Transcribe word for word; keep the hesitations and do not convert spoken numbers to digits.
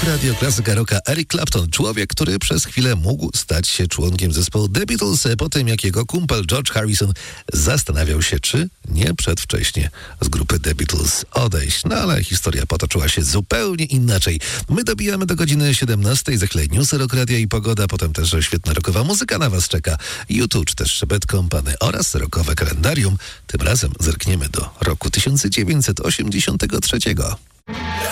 Rok Radio Klasyka Rocka Eric Clapton. Człowiek, który przez chwilę mógł stać się członkiem zespołu The Beatles po tym, jak jego kumpel George Harrison zastanawiał się, czy nie przedwcześnie z grupy The Beatles odejść. No ale historia potoczyła się zupełnie inaczej. My dobijamy do godziny siedemnastej. Za chwilę newsy Rock Radia i pogoda, potem też świetna rockowa muzyka na was czeka. YouTube też Szebet Kompany oraz rockowe kalendarium. Tym razem zerkniemy do roku tysiąc dziewięćset osiemdziesiątego trzeciego.